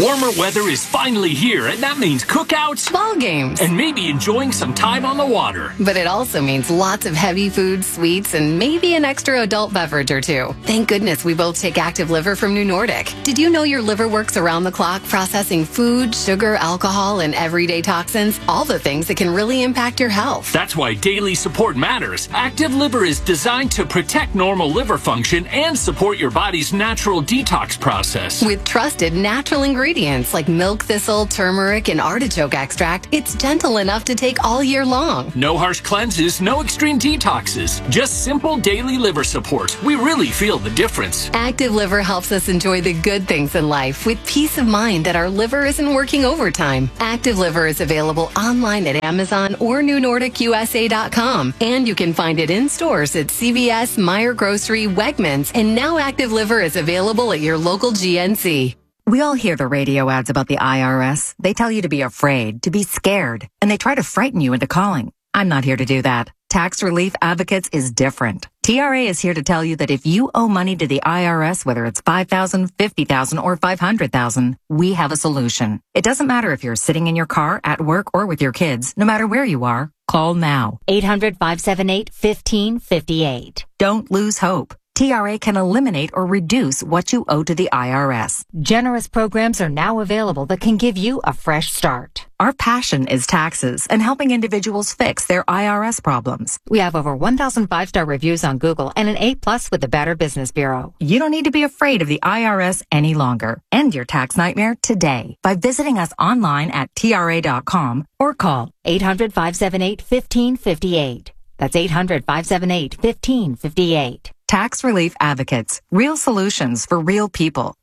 Warmer weather is finally here, and that means cookouts, ball games, and maybe enjoying some time on the water. But it also means lots of heavy food, sweets, and maybe an extra adult beverage or two. Thank goodness we both take Active Liver from New Nordic. Did you know your liver works around the clock processing food, sugar, alcohol, and everyday toxins? All the things that can really impact your health. That's why daily support matters. Active Liver is designed to protect normal liver function and support your body's natural detox process. With trusted natural ingredients like milk thistle, turmeric, and artichoke extract, it's gentle enough to take all year long. No harsh cleanses, no extreme detoxes. Just simple daily liver support. We really feel the difference. Active Liver helps us enjoy the good things in life with peace of mind that our liver isn't working overtime. Active Liver is available online at Amazon or NewNordicUSA.com. And you can find it in stores at CVS, Meijer Grocery, Wegmans, and now Active Liver is available at your local GNC. We all hear the radio ads about the IRS. They tell you to be afraid, to be scared, and they try to frighten you into calling. I'm not here to do that. Tax Relief Advocates is different. TRA is here to tell you that if you owe money to the IRS, whether it's $5,000, $50,000, or $500,000, we have a solution. It doesn't matter if you're sitting in your car, at work, or with your kids. No matter where you are, call now. 800-578-1558. Don't lose hope. TRA can eliminate or reduce what you owe to the IRS. Generous programs are now available that can give you a fresh start. Our passion is taxes and helping individuals fix their IRS problems. We have over 1,000 5-star reviews on Google and an A+ with the Better Business Bureau. You don't need to be afraid of the IRS any longer. End your tax nightmare today by visiting us online at TRA.com or call 800-578-1558. That's 800-578-1558. Tax Relief Advocates. Real solutions for real people.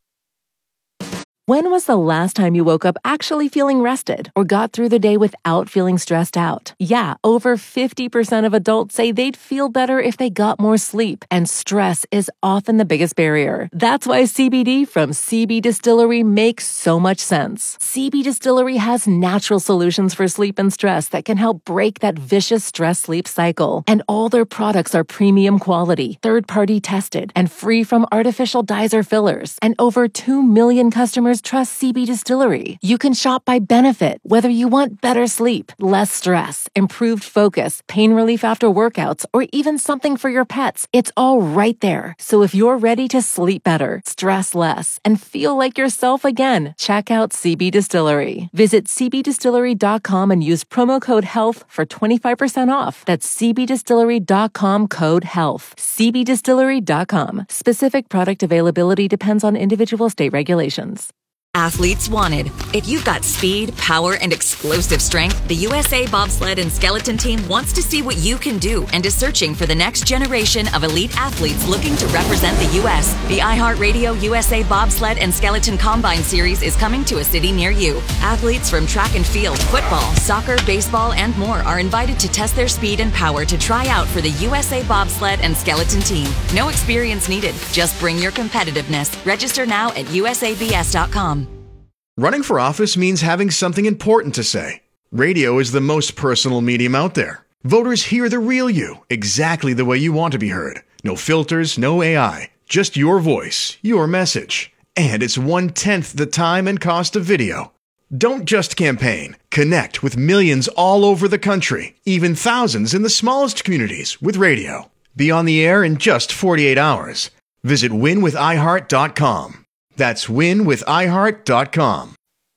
When was the last time you woke up actually feeling rested or got through the day without feeling stressed out? Yeah, over 50% of adults say they'd feel better if they got more sleep, and stress is often the biggest barrier. That's why CBD from CB Distillery makes so much sense. CB Distillery has natural solutions for sleep and stress that can help break that vicious stress-sleep cycle. And all their products are premium quality, third-party tested, and free from artificial dyes or fillers. And over 2 million customers trust CB Distillery. You can shop by benefit, whether you want better sleep, less stress, improved focus, pain relief after workouts, or even something for your pets. It's all right there. So if you're ready to sleep better, stress less, and feel like yourself again, check out CB Distillery. Visit cbdistillery.com and use promo code HEALTH for 25% off. That's cbdistillery.com code HEALTH. cbdistillery.com. Specific product availability depends on individual state regulations. Athletes wanted. If you've got speed, power, and explosive strength, the USA Bobsled and Skeleton Team wants to see what you can do and is searching for the next generation of elite athletes looking to represent the U.S. The iHeartRadio USA Bobsled and Skeleton Combine Series is coming to a city near you. Athletes from track and field, football, soccer, baseball, and more are invited to test their speed and power to try out for the USA Bobsled and Skeleton Team. No experience needed. Just bring your competitiveness. Register now at usabs.com. Running for office means having something important to say. Radio is the most personal medium out there. Voters hear the real you, exactly the way you want to be heard. No filters, no AI, just your voice, your message. And it's 1/10 the time and cost of video. Don't just campaign. Connect with millions all over the country, even thousands in the smallest communities with radio. Be on the air in just 48 hours. Visit winwithiheart.com. That's winwithiheart.com.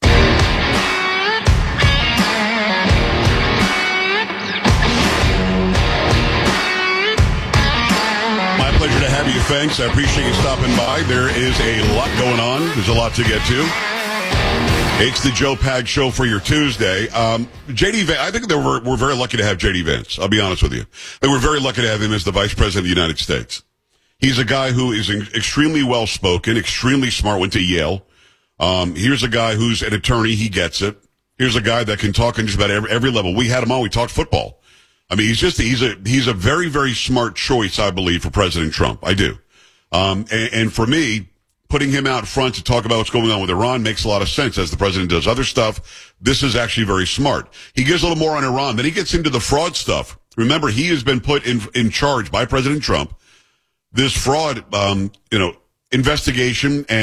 My pleasure to have you. Thanks. I appreciate you stopping by. There is a lot going on. There's a lot to get to. It's the Joe Pag Show for your Tuesday. J.D. Vance, I think that we're very lucky to have J.D. Vance. I'll be honest with you. We're very lucky to have him as the Vice President of the United States. He's a guy who is extremely well-spoken, extremely smart, went to Yale. Here's a guy who's an attorney. He gets it. Here's a guy that can talk on just about every level. We had him on. We talked football. I mean, he's a very, very smart choice, I believe, for President Trump. I do. And for me, putting him out front to talk about what's going on with Iran makes a lot of sense as the president does other stuff. This is actually very smart. He gives a little more on Iran. Then he gets into the fraud stuff. Remember, he has been put in charge by President Trump. This fraud, investigation and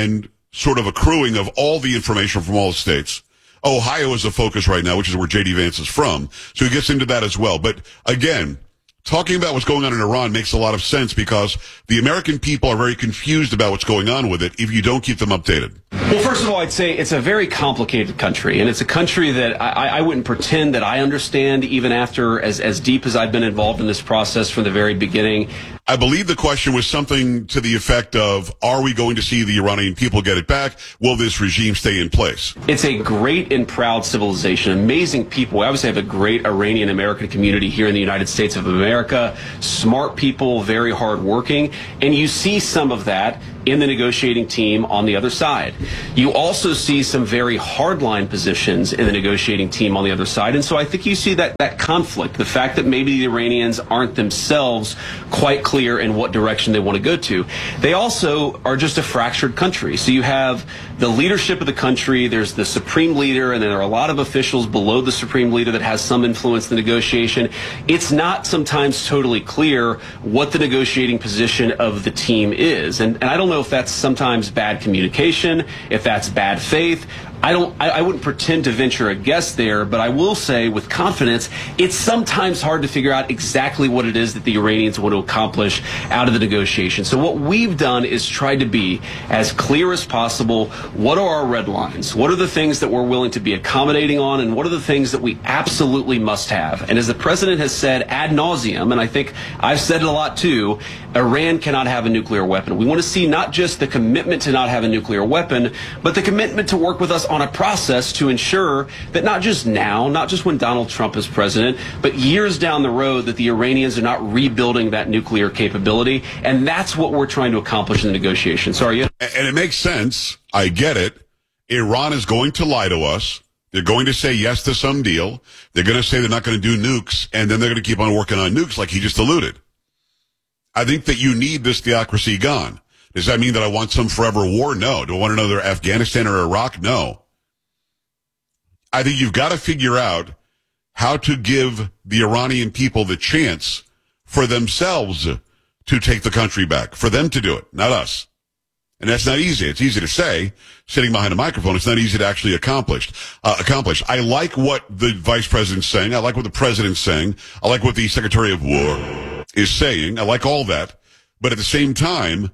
sort of accruing of all the information from all the states. Ohio is the focus right now, which is where J.D. Vance is from. So he gets into that as well. But again, talking about what's going on in Iran makes a lot of sense because the American people are very confused about what's going on with it if you don't keep them updated. Well, first of all, I'd say it's a very complicated country, and it's a country that I wouldn't pretend that I understand even after as deep as I've been involved in this process from the very beginning. I believe the question was something to the effect of, are we going to see the Iranian people get it back? Will this regime stay in place? It's a great and proud civilization, amazing people. I obviously have a great Iranian American community here in the United States of America, smart people, very hardworking, and you see some of that in the negotiating team on the other side. You also see some very hardline positions in the negotiating team on the other side, and so I think you see that conflict, the fact that maybe the Iranians aren't themselves quite clear in what direction they want to go to. They also are just a fractured country. So you have the leadership of the country, there's the supreme leader, and then there are a lot of officials below the supreme leader that has some influence in the negotiation. It's not sometimes totally clear what the negotiating position of the team is. And I don't know if that's sometimes bad communication, if that's bad faith. I wouldn't pretend to venture a guess there, but I will say with confidence, it's sometimes hard to figure out exactly what it is that the Iranians want to accomplish out of the negotiation. So what we've done is try to be as clear as possible. What are our red lines? What are the things that we're willing to be accommodating on? And what are the things that we absolutely must have? And as the president has said ad nauseum, and I think I've said it a lot too, Iran cannot have a nuclear weapon. We want to see not just the commitment to not have a nuclear weapon, but the commitment to work with us on a process to ensure that not just now, not just when Donald Trump is president, but years down the road that the Iranians are not rebuilding that nuclear capability. And that's what we're trying to accomplish in the negotiations. Sorry. And it makes sense. I get it. Iran is going to lie to us. They're going to say yes to some deal. They're going to say they're not going to do nukes, and then they're going to keep on working on nukes like he just alluded. I think that you need this theocracy gone. Does that mean that I want some forever war? No. Do I want another Afghanistan or Iraq? No. I think you've got to figure out how to give the Iranian people the chance for themselves to take the country back, for them to do it, not us. And that's not easy. It's easy to say, sitting behind a microphone. It's not easy to actually accomplish. I like what the vice president's saying. I like what the president's saying. I like what the Secretary of War is saying. I like all that. But at the same time,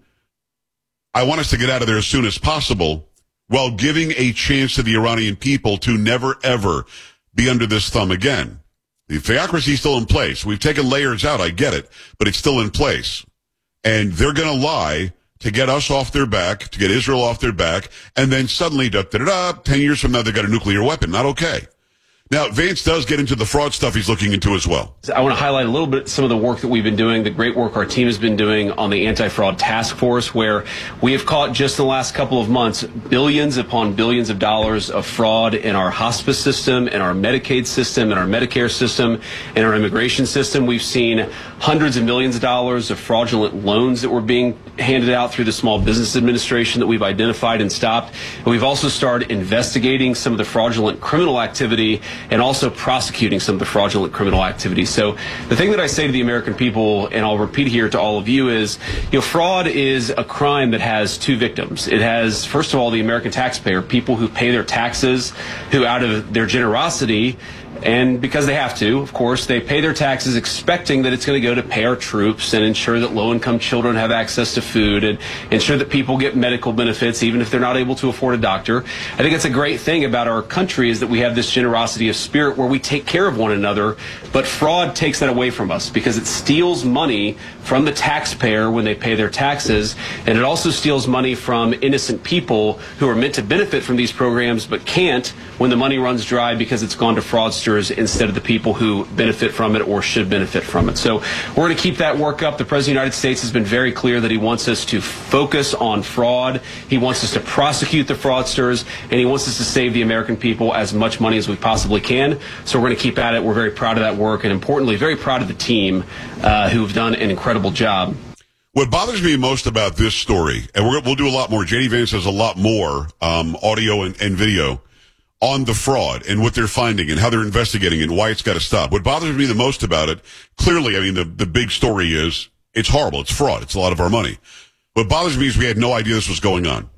I want us to get out of there as soon as possible while giving a chance to the Iranian people to never, ever be under this thumb again. The theocracy is still in place. We've taken layers out, I get it, but it's still in place. And they're going to lie to get us off their back, to get Israel off their back, and then suddenly, 10 years from now, they've got a nuclear weapon. Not okay. Now, Vance does get into the fraud stuff he's looking into as well. I want to highlight a little bit some of the work that we've been doing, the great work our team has been doing on the anti-fraud task force, where we have caught just in the last couple of months billions upon billions of dollars of fraud in our hospice system, in our Medicaid system, in our Medicare system, in our immigration system. We've seen hundreds of millions of dollars of fraudulent loans that were being handed out through the Small Business Administration that we've identified and stopped. And we've also started investigating some of the fraudulent criminal activity and also prosecuting some of the fraudulent criminal activity. So the thing that I say to the American people, and I'll repeat here to all of you, is, fraud is a crime that has two victims. It has, first of all, the American taxpayer, people who pay their taxes, who out of their generosity, and because they have to, of course, they pay their taxes expecting that it's going to go to pay our troops and ensure that low-income children have access to food and ensure that people get medical benefits even if they're not able to afford a doctor. I think it's a great thing about our country is that we have this generosity of spirit where we take care of one another, but fraud takes that away from us because it steals money from the taxpayer when they pay their taxes, and it also steals money from innocent people who are meant to benefit from these programs but can't when the money runs dry because it's gone to fraudsters instead of the people who benefit from it or should benefit from it. So we're going to keep that work up. The President of the United States has been very clear that he wants us to focus on fraud. He wants us to prosecute the fraudsters, and he wants us to save the American people as much money as we possibly can. So we're going to keep at it. We're very proud of that work, and importantly, very proud of the team who've done an incredible job. What bothers me most about this story, and we'll do a lot more, J.D. Vance has a lot more audio and video on the fraud and what they're finding and how they're investigating and why it's got to stop. What bothers me the most about it, clearly, I mean, the big story is it's horrible. It's fraud. It's a lot of our money. What bothers me is we had no idea this was going on.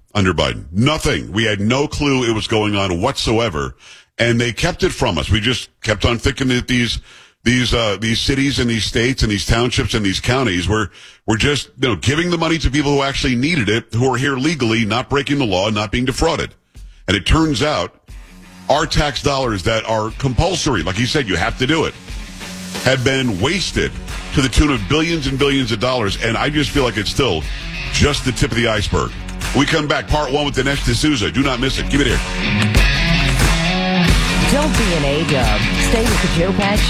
under Biden. Nothing. We had no clue it was going on whatsoever, and they kept it from us. We just kept on thinking that these cities and these states and these townships and these counties were just, giving the money to people who actually needed it, who are here legally, not breaking the law, not being defrauded. And it turns out our tax dollars that are compulsory, like you said, you have to do it, have been wasted to the tune of billions and billions of dollars. And I just feel like it's still just the tip of the iceberg. We come back, part one with Dinesh D'Souza. Do not miss it. Give it here. Don't be an A-dub. Stay with the Joe Pags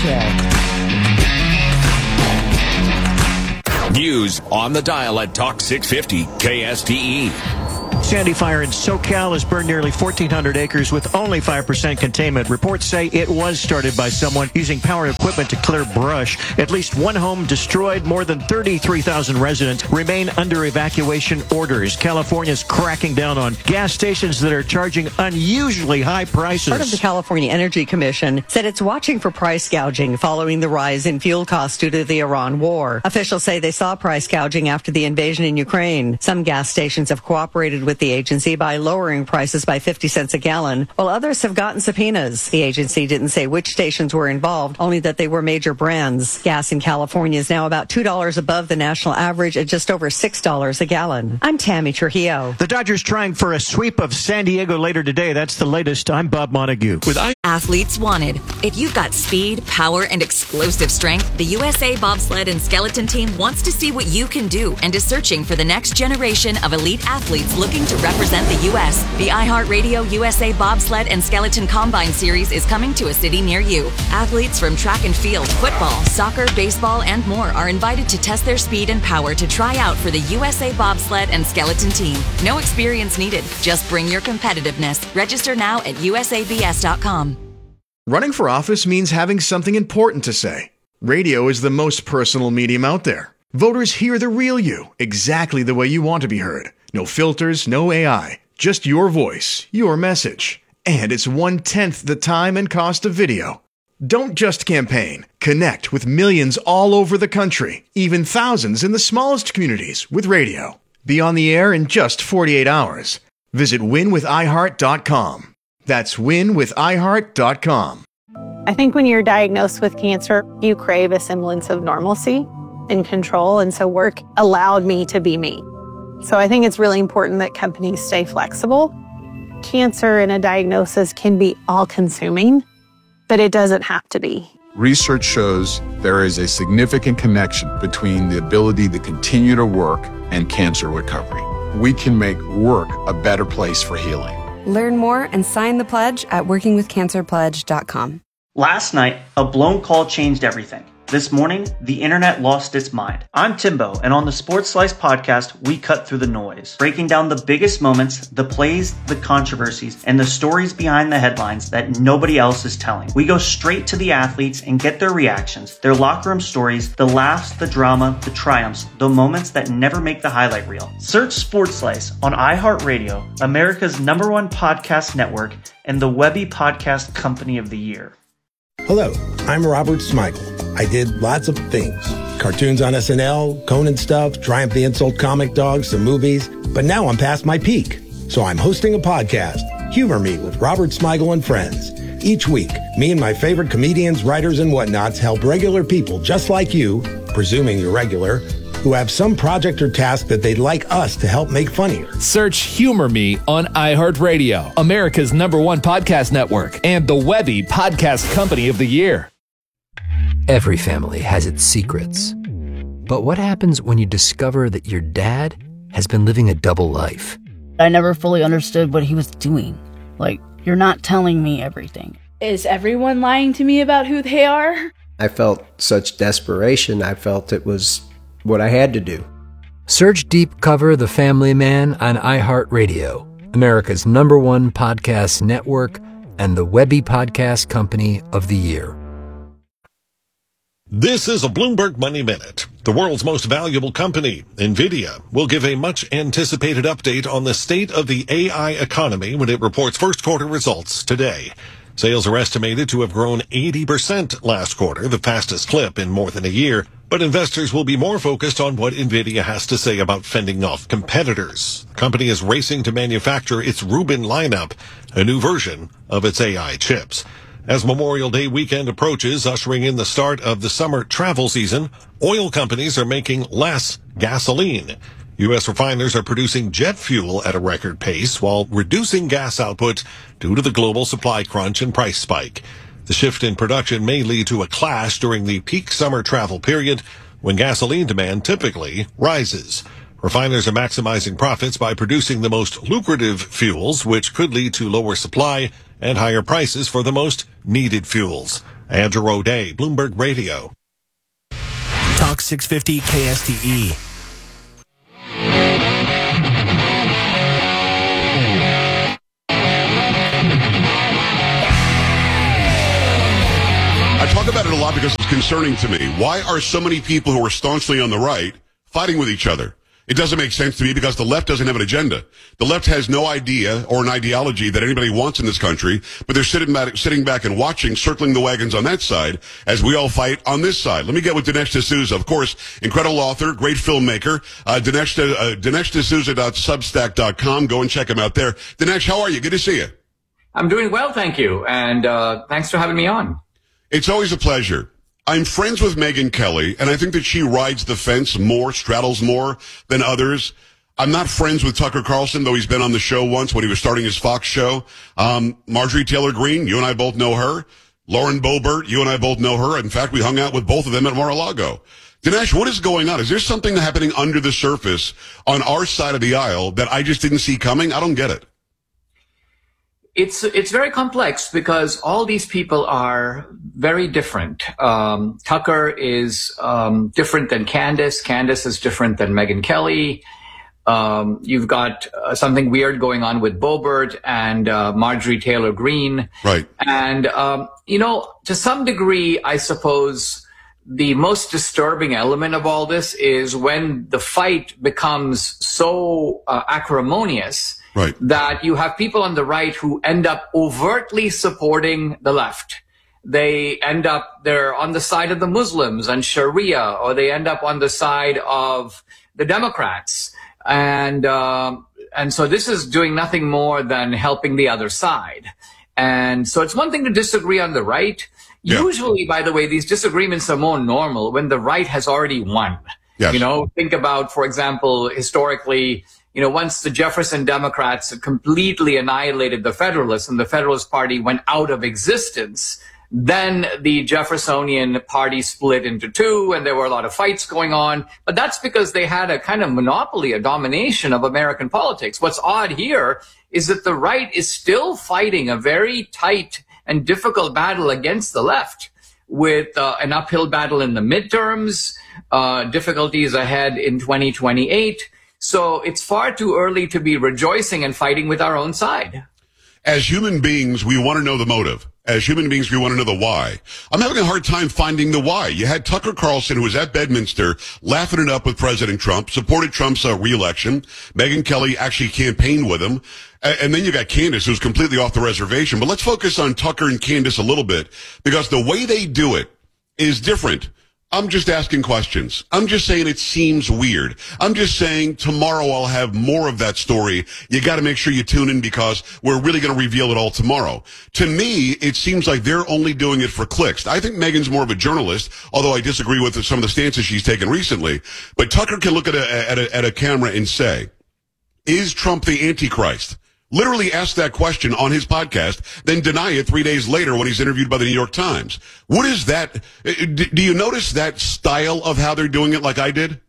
Show. News on the dial at Talk 650 KSTE. Sandy Fire in SoCal has burned nearly 1,400 acres with only 5% containment. Reports say it was started by someone using power equipment to clear brush. At least one home destroyed. More than 33,000 residents remain under evacuation orders. California's cracking down on gas stations that are charging unusually high prices. Part of the California Energy Commission said it's watching for price gouging following the rise in fuel costs due to the Iran war. Officials say they saw price gouging after the invasion in Ukraine. Some gas stations have cooperated with the agency by lowering prices by 50 cents a gallon, while others have gotten subpoenas. The agency didn't say which stations were involved, only that they were major brands. Gas in California is now about $2 above the national average at just over $6 a gallon. I'm Tammy Trujillo. The Dodgers trying for a sweep of San Diego later today. That's the latest. I'm Bob Montague. Athletes wanted. If you've got speed, power, and explosive strength, the USA Bobsled and Skeleton Team wants to see what you can do and is searching for the next generation of elite athletes looking to represent the U.S. The iHeartRadio USA Bobsled and Skeleton Combine Series is coming to a city near you. Athletes from track and field, football, soccer, baseball, and more are invited to test their speed and power to try out for the USA Bobsled and Skeleton Team. No experience needed. Just bring your competitiveness. Register now at usabs.com. Running for office means having something important to say. Radio is the most personal medium out there. Voters hear the real you, exactly the way you want to be heard. No filters, no AI. Just your voice, your message. And it's 1/10 the time and cost of video. Don't just campaign. Connect with millions all over the country, even thousands in the smallest communities with radio. Be on the air in just 48 hours. Visit winwithiheart.com. That's winwithiheart.com. I think when you're diagnosed with cancer, you crave a semblance of normalcy and control. And so work allowed me to be me. So I think it's really important that companies stay flexible. Cancer and a diagnosis can be all-consuming, but it doesn't have to be. Research shows there is a significant connection between the ability to continue to work and cancer recovery. We can make work a better place for healing. Learn more and sign the pledge at workingwithcancerpledge.com. Last night, a blown call changed everything. This morning, the internet lost its mind. I'm Timbo, and on the Sports Slice podcast, we cut through the noise, breaking down the biggest moments, the plays, the controversies, and the stories behind the headlines that nobody else is telling. We go straight to the athletes and get their reactions, their locker room stories, the laughs, the drama, the triumphs, the moments that never make the highlight reel. Search Sports Slice on iHeartRadio, America's #1 podcast network, and the Webby Podcast Company of the Year. Hello, I'm Robert Smigel. I did lots of things. Cartoons on SNL, Conan stuff, Triumph the Insult Comic Dogs, some movies. But now I'm past my peak. So I'm hosting a podcast, Humor Me with Robert Smigel and Friends. Each week, me and my favorite comedians, writers, and whatnots help regular people just like you, presuming you're regular, who have some project or task that they'd like us to help make funnier. Search Humor Me on iHeartRadio, America's #1 podcast network, and the Webby Podcast Company of the Year. Every family has its secrets. But what happens when you discover that your dad has been living a double life? I never fully understood what he was doing. Like, you're not telling me everything. Is everyone lying to me about who they are? I felt such desperation. I felt it was what I had to do. Search Deep Cover The Family Man on iHeartRadio, America's #1 podcast network, and the Webby Podcast Company of the Year. This is a Bloomberg Money Minute. The world's most valuable company, NVIDIA, will give a much-anticipated update on the state of the AI economy when it reports first-quarter results today. Sales are estimated to have grown 80% last quarter, the fastest clip in more than a year. But investors will be more focused on what NVIDIA has to say about fending off competitors. The company is racing to manufacture its Rubin lineup, a new version of its AI chips. As Memorial Day weekend approaches, ushering in the start of the summer travel season, oil companies are making less gasoline. U.S. refiners are producing jet fuel at a record pace while reducing gas output due to the global supply crunch and price spike. The shift in production may lead to a clash during the peak summer travel period when gasoline demand typically rises. Refiners are maximizing profits by producing the most lucrative fuels, which could lead to lower supply and higher prices for the most needed fuels. Andrew O'Day, Bloomberg Radio. Talk 650 KSTE. I talk about it a lot because it's concerning to me. Why are so many people who are staunchly on the right fighting with each other? It doesn't make sense to me because the left doesn't have an agenda. The left has no idea or an ideology that anybody wants in this country, but they're sitting back and watching, circling the wagons on that side as we all fight on this side. Let me get with Dinesh D'Souza, of course, incredible author, great filmmaker. DineshD'Souza.substack.com. Go and check him out there. Dinesh, how are you? Good to see you. I'm doing well, thank you, and thanks for having me on. It's always a pleasure. I'm friends with Megyn Kelly, and I think that she rides the fence more, straddles more than others. I'm not friends with Tucker Carlson, though he's been on the show once when he was starting his Fox show. Marjorie Taylor Greene, you and I both know her. Lauren Boebert, you and I both know her. In fact, we hung out with both of them at Mar-a-Lago. Dinesh, what is going on? Is there something happening under the surface on our side of the aisle that I just didn't see coming? I don't get it. It's very complex because all these people are very different. Tucker is different than Candace. Candace is different than Megyn Kelly. You've got something weird going on with Boebert and Marjorie Taylor Greene. Right. And, to some degree, I suppose the most disturbing element of all this is when the fight becomes so acrimonious. Right. That you have people on the right who end up overtly supporting the left. They're on the side of the Muslims and Sharia, or they end up on the side of the Democrats. And so this is doing nothing more than helping the other side. And so it's one thing to disagree on the right. Yeah. Usually, by the way, these disagreements are more normal when the right has already won. Yes. Think about, for example, historically, once the Jefferson Democrats had completely annihilated the Federalists and the Federalist Party went out of existence, then the Jeffersonian Party split into two and there were a lot of fights going on. But that's because they had a kind of monopoly, a domination of American politics. What's odd here is that the right is still fighting a very tight and difficult battle against the left with an uphill battle in the midterms, difficulties ahead in 2028. So it's far too early to be rejoicing and fighting with our own side. As human beings, we want to know the motive. As human beings, we want to know the why. I'm having a hard time finding the why. You had Tucker Carlson, who was at Bedminster, laughing it up with President Trump, supported Trump's re-election. Megyn Kelly actually campaigned with him. And then you got Candace, who's completely off the reservation. But let's focus on Tucker and Candace a little bit, because the way they do it is different. I'm just asking questions. I'm just saying it seems weird. I'm just saying tomorrow I'll have more of that story. You got to make sure you tune in because we're really going to reveal it all tomorrow. To me, it seems like they're only doing it for clicks. I think Megyn's more of a journalist, although I disagree with some of the stances she's taken recently. But Tucker can look at a camera and say, is Trump the Antichrist? Literally ask that question on his podcast, then deny it 3 days later when he's interviewed by the New York Times. What is that? Do you notice that style of how they're doing it like I did?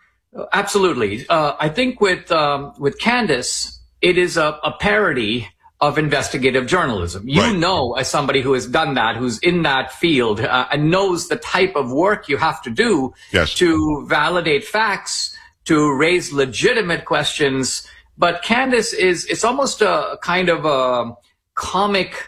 Absolutely. I think with Candace, it is a parody of investigative journalism. You know, as somebody who has done that, who's in that field, and knows the type of work you have to do to validate facts, to raise legitimate questions. But Candace it's almost a kind of a comic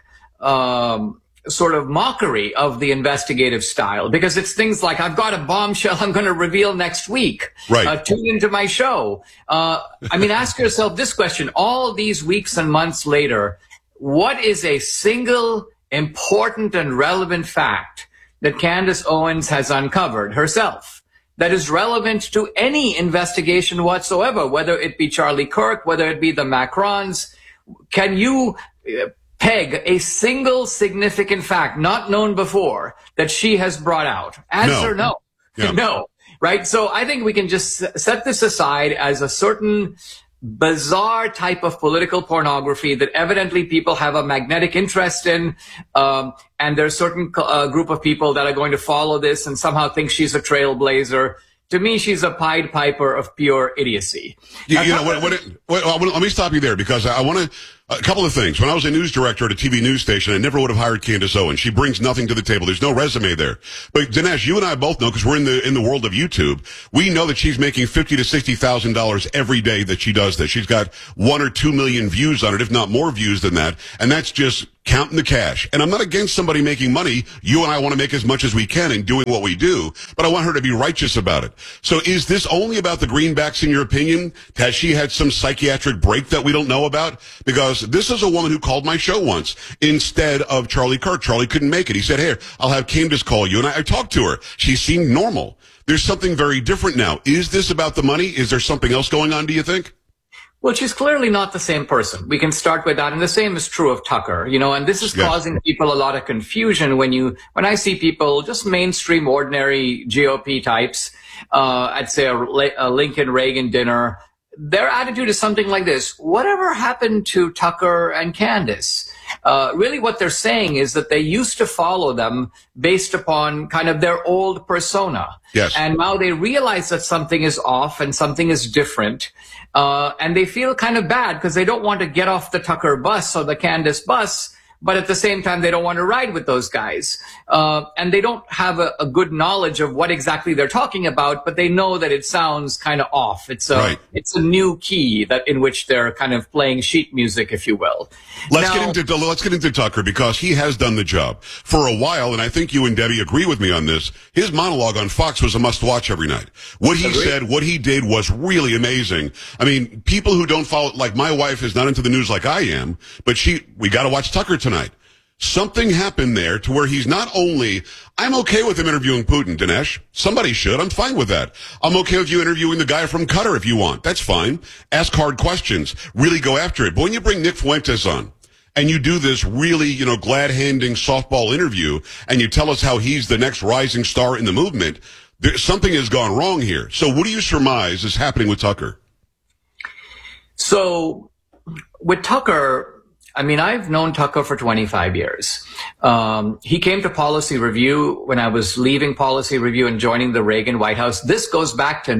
sort of mockery of the investigative style, because it's things like, I've got a bombshell I'm going to reveal next week. Tune into my show. Ask yourself this question. All these weeks and months later, what is a single important and relevant fact that Candace Owens has uncovered herself that is relevant to any investigation whatsoever, whether it be Charlie Kirk, whether it be the Macrons. Can you peg a single significant fact not known before that she has brought out? Answer no. Yeah. No. Right? So I think we can just set this aside as a certain bizarre type of political pornography that evidently people have a magnetic interest in, and there's a certain group of people that are going to follow this and somehow think she's a trailblazer. To me, she's a Pied Piper of pure idiocy. Let me stop you there, because I want to, a couple of things. When I was a news director at a TV news station, I never would have hired Candace Owens. She brings nothing to the table. There's no resume there. But Dinesh, you and I both know, because we're in the world of YouTube, we know that she's making $50,000 to $60,000 every day that she does this. She's got 1 or 2 million views on it, if not more views than that. And that's just counting the cash. And I'm not against somebody making money. You and I want to make as much as we can in doing what we do, but I want her to be righteous about it. So is this only about the greenbacks, in your opinion? Has she had some psychiatric break that we don't know about? Because this is a woman who called my show once instead of Charlie Kirk. Charlie couldn't make it. He said, "Here, I'll have Candace call you." And I talked to her. She seemed normal. There's something very different now. Is this about the money? Is there something else going on, do you think? Well, she's clearly not the same person. We can start with that. And the same is true of Tucker, and this is causing people a lot of confusion when I see people, just mainstream, ordinary GOP types, I'd say a Lincoln Reagan dinner. Their attitude is something like this: whatever happened to Tucker and Candace? Really what they're saying is that they used to follow them based upon kind of their old persona. Yes. And now they realize that something is off and something is different. And they feel kind of bad because they don't want to get off the Tucker bus or the Candace bus, but at the same time, they don't want to ride with those guys. And they don't have a good knowledge of what exactly they're talking about, but they know that it sounds kind of off. It's a new key that in which they're kind of playing sheet music, if you will. Let's get into Tucker, because he has done the job for a while. And I think you and Debbie agree with me on this. His monologue on Fox was a must watch every night. What he said, what he did was really amazing. I mean, people who don't follow, like my wife is not into the news like I am, but we got to watch Tucker tonight. Something happened there to where he's not only, I'm okay with him interviewing Putin, Dinesh. Somebody should. I'm fine with that. I'm okay with you interviewing the guy from Qatar if you want. That's fine. Ask hard questions. Really go after it. But when you bring Nick Fuentes on and you do this really, glad-handing softball interview and you tell us how he's the next rising star in the movement, something has gone wrong here. So what do you surmise is happening with Tucker? So with Tucker, I mean, I've known Tucker for 25 years. He came to Policy Review when I was leaving Policy Review and joining the Reagan White House. This goes back to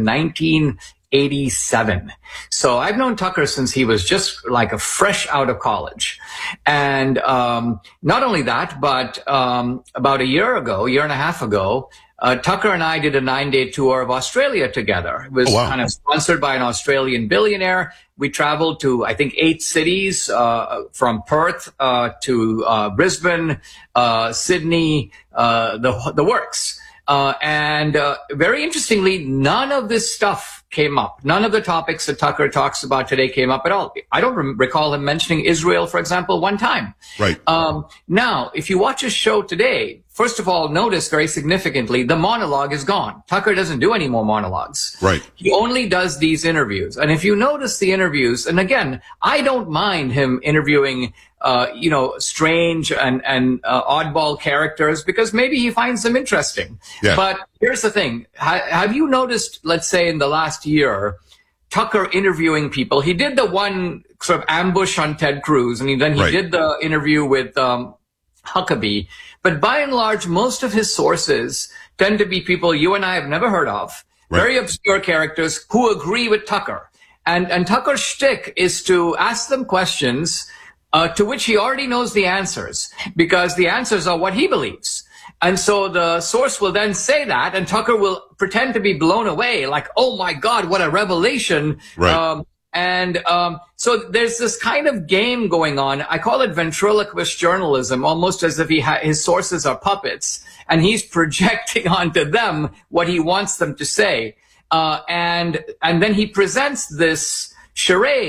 1987. So I've known Tucker since he was just like a fresh out of college. And not only that, but about a year and a half ago, Tucker and I did a 9-day tour of Australia together. It was kind of sponsored by an Australian billionaire. We traveled to, I think, 8 cities, from Perth to Brisbane, Sydney, the works. And very interestingly, none of this stuff came up. None of the topics that Tucker talks about today came up at all. I don't recall him mentioning Israel, for example, one time. Right. Now, if you watch his show today, first of all, notice very significantly, the monologue is gone. Tucker doesn't do any more monologues. Right. He only does these interviews. And if you notice the interviews, and again, I don't mind him interviewing, strange and oddball characters, because maybe he finds them interesting. Yeah. But here's the thing. Have you noticed, let's say in the last year, Tucker interviewing people? He did the one sort of ambush on Ted Cruz, and then he did the interview with Huckabee. But by and large, most of his sources tend to be people you and I have never heard of, very obscure characters who agree with Tucker. And Tucker's shtick is to ask them questions to which he already knows the answers, because the answers are what he believes. And so the source will then say that, and Tucker will pretend to be blown away, like, oh my God, what a revelation. Right. So there's this kind of game going on. I call it ventriloquist journalism, almost as if his sources are puppets, and he's projecting onto them what he wants them to say. And then he presents this charade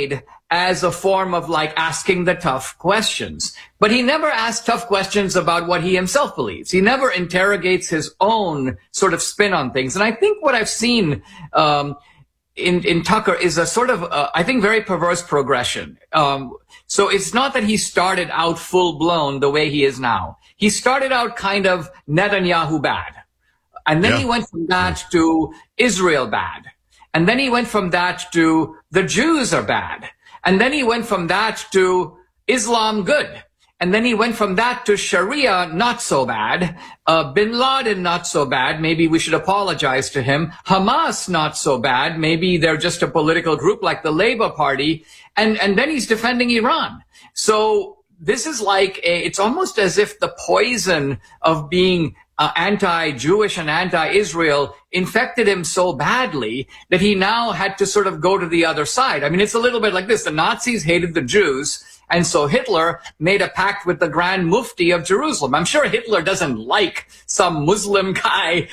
as a form of like asking the tough questions. But he never asks tough questions about what he himself believes. He never interrogates his own sort of spin on things. And I think what I've seen in Tucker is a sort of, I think, very perverse progression. So it's not that he started out full blown the way he is now. He started out kind of Netanyahu bad. And then he went from that to Israel bad. And then he went from that to the Jews are bad. And then he went from that to Islam good. And then he went from that to Sharia not so bad. Bin Laden not so bad. Maybe we should apologize to him. Hamas not so bad. Maybe they're just a political group like the Labour Party. And then he's defending Iran. So this is like it's almost as if the poison of being anti-Jewish and anti-Israel infected him so badly that he now had to sort of go to the other side. I mean, it's a little bit like this. The Nazis hated the Jews, and so Hitler made a pact with the Grand Mufti of Jerusalem. I'm sure Hitler doesn't like some Muslim guy